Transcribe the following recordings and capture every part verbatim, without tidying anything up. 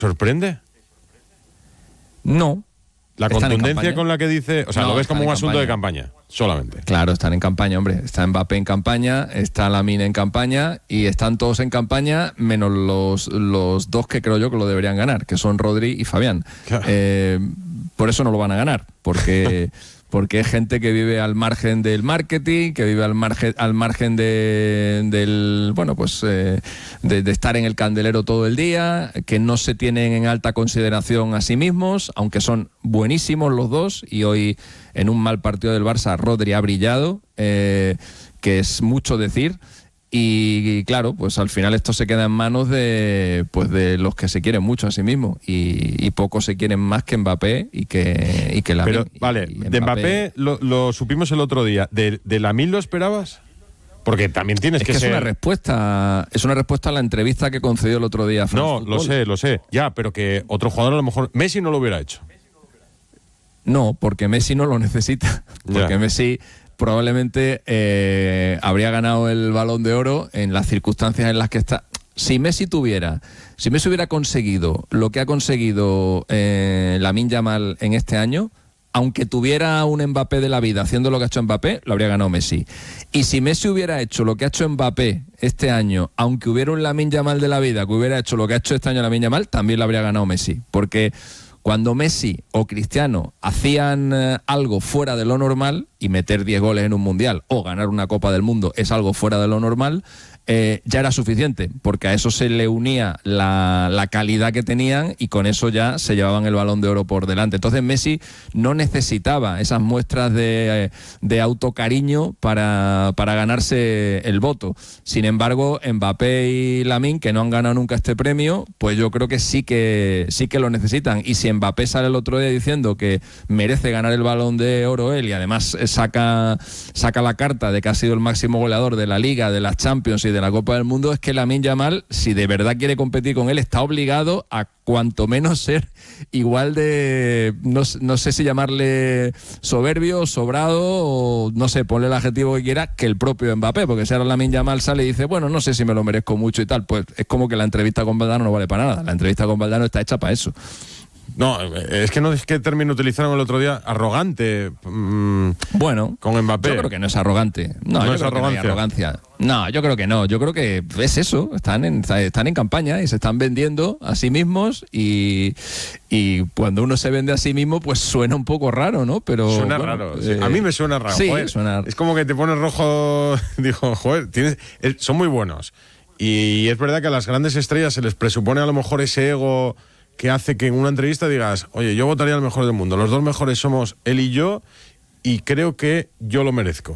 sorprende? No. La contundencia con la que dice... O sea, no, lo ves como un asunto de campaña, solamente. Claro, están en campaña, hombre. Está Mbappé en campaña, está Lamine en campaña y están todos en campaña, menos los, los dos que creo yo que lo deberían ganar, que son Rodri y Fabián. Claro. Eh, por eso no lo van a ganar, porque... porque es gente que vive al margen del marketing, que vive al margen al margen de, del bueno pues eh, de, de estar en el candelero todo el día, que no se tienen en alta consideración a sí mismos, aunque son buenísimos los dos, y hoy en un mal partido del Barça Rodri ha brillado, eh, que es mucho decir. Y, y claro, pues al final esto se queda en manos de pues de los que se quieren mucho a sí mismos, y, y pocos se quieren más que Mbappé y que, y que Lamine. Pero, vale, y, y de Mbappé, Mbappé lo, lo supimos el otro día. ¿De, de Lamine lo esperabas? Porque también tienes es que, que ser... es una respuesta, es una respuesta a la entrevista que concedió el otro día a France No, Football. Lo sé, lo sé. Ya, pero que otro jugador a lo mejor... Messi no lo hubiera hecho. No, porque Messi no lo necesita. Porque ya. Messi... probablemente eh, habría ganado el Balón de Oro en las circunstancias en las que está. Si Messi tuviera, si Messi hubiera conseguido lo que ha conseguido eh, Lamine Yamal en este año, aunque tuviera un Mbappé de la vida haciendo lo que ha hecho Mbappé, lo habría ganado Messi. Y si Messi hubiera hecho lo que ha hecho Mbappé este año, aunque hubiera un Lamine Yamal de la vida que hubiera hecho lo que ha hecho este año Lamine Yamal, también lo habría ganado Messi. Porque cuando Messi o Cristiano hacían eh, algo fuera de lo normal, y meter diez goles en un mundial o ganar una Copa del Mundo es algo fuera de lo normal, eh, ya era suficiente, porque a eso se le unía la, la calidad que tenían, y con eso ya se llevaban el Balón de Oro por delante. Entonces Messi no necesitaba esas muestras de, de autocariño para, para ganarse el voto. Sin embargo, Mbappé y Lamine, que no han ganado nunca este premio, pues yo creo que sí que sí que lo necesitan. Y si Mbappé sale el otro día diciendo que merece ganar el Balón de Oro él, y además saca, saca la carta de que ha sido el máximo goleador de la Liga, de las Champions y de la Copa del Mundo, es que Lamine Yamal, si de verdad quiere competir con él, está obligado a cuanto menos ser igual de, no, no sé si llamarle soberbio, sobrado, o no sé, ponle el adjetivo que quiera, que el propio Mbappé, porque si ahora Lamine Yamal sale y dice, bueno, no sé si me lo merezco mucho y tal, pues es como que la entrevista con Valdano no vale para nada. La entrevista con Valdano está hecha para eso. No, es que no es que término utilizaron el otro día, arrogante. Mmm, bueno, con Mbappé. Yo creo que no es arrogante. No, no yo es creo arrogancia. Que no hay arrogancia. No, yo creo que no. Yo creo que es eso. Están en, están en campaña y se están vendiendo a sí mismos, y, y cuando uno se vende a sí mismo, pues suena un poco raro, ¿no? Pero suena bueno, raro. Eh, a mí me suena raro. Sí, joder, suena... Es como que te pones rojo. Digo, joder, tienes, son muy buenos. Y es verdad que a las grandes estrellas se les presupone a lo mejor ese ego que hace que en una entrevista digas, oye, yo votaría al mejor del mundo, los dos mejores somos él y yo, y creo que yo lo merezco.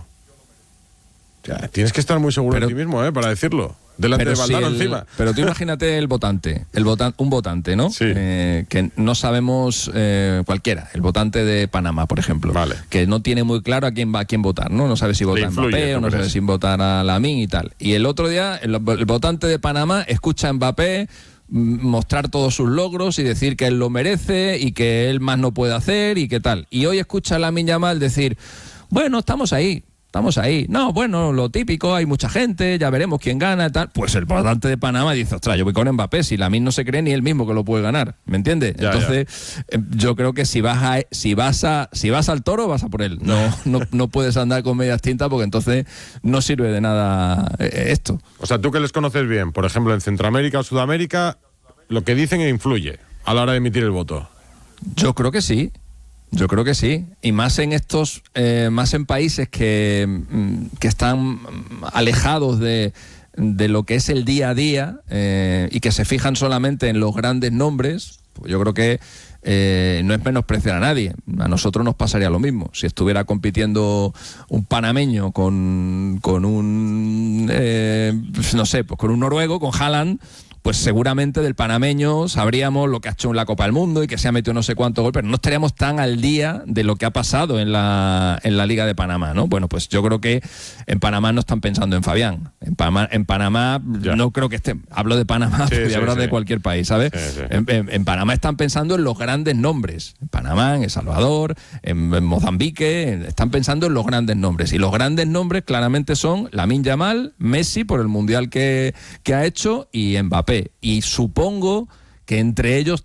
O sea, tienes que estar muy seguro pero, de ti mismo, ¿eh? Para decirlo. Delante de Valdano si encima. Pero tú imagínate el votante, el votan, un votante, ¿no? Sí. Eh, que no sabemos eh, cualquiera, el votante de Panamá, por ejemplo, vale. que no tiene muy claro a quién va a quién votar, ¿no? No sabe si votar a Mbappé o no sabe si votar a Lamine y tal. Y el otro día, el, el votante de Panamá escucha a Mbappé mostrar todos sus logros y decir que él lo merece y que él más no puede hacer y qué tal. Y hoy escucha a Lamine Yamal decir, bueno, estamos ahí, estamos ahí. No, bueno, lo típico, hay mucha gente, ya veremos quién gana y tal. Pues el votante de Panamá dice, ostras, yo voy con Mbappé, si Lamine no se cree ni él mismo que lo puede ganar, ¿me entiendes? Ya, Entonces, ya. yo creo que si vas a si vas a si vas al toro, vas a por él. No, no, no puedes andar con medias tintas, porque entonces no sirve de nada esto. O sea, tú que les conoces bien, por ejemplo, en Centroamérica o Sudamérica, lo que dicen influye a la hora de emitir el voto. Yo creo que sí. Yo creo que sí, y más en estos, eh, más en países que, que están alejados de, de lo que es el día a día, eh, y que se fijan solamente en los grandes nombres. Pues yo creo que eh, no es menospreciar a nadie. A nosotros nos pasaría lo mismo. Si estuviera compitiendo un panameño con, con un, eh, no sé, pues con un noruego, con Haaland, pues seguramente del panameño sabríamos lo que ha hecho en la Copa del Mundo y que se ha metido no sé cuántos goles, pero no estaríamos tan al día de lo que ha pasado en la, en la Liga de Panamá, ¿no? Bueno, pues yo creo que en Panamá no están pensando en Fabián. En Panamá, en Panamá no creo que esté... Hablo de Panamá, sí, podría sí, hablar sí. de cualquier país, ¿sabes? Sí, sí. En, en, en Panamá están pensando en los grandes nombres. En Panamá, en El Salvador, en, en Mozambique, en, están pensando en los grandes nombres. Y los grandes nombres claramente son Lamine Yamal, Messi por el Mundial que, que ha hecho, y Mbappé. Y supongo que entre ellos